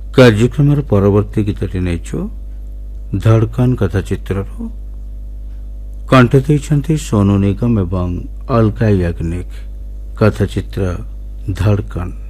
କାର୍ଯ୍ୟକ୍ରମର ପରବର୍ତ୍ତୀ ଗୀତଟି ନେଇଛୁ ଧଡ଼କନ କଥାଚିତ୍ରରୁ। କଣ୍ଠ ଦେଇଛନ୍ତି ସୋନୁ ନିଗମ ଏବଂ ଅଲକା ୟାଗ୍ନିକ। କଥାଚିତ୍ର ଧଡ଼କନ।